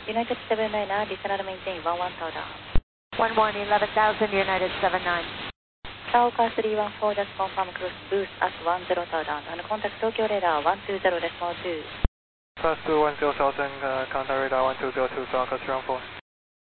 United 79er, descend maintain 11 tower down. 11,000 United 79. Taoka 314, just confirm cruise boost at 10 tower down. And contact Tokyo radar 120 decimal 2. Plus 210,000, contact radar 1202, Taoka 314.